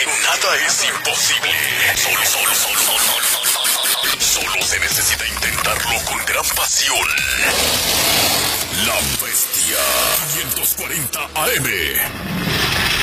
nada es imposible. Solo se necesita intentarlo con gran pasión. La Bestia 540 AM.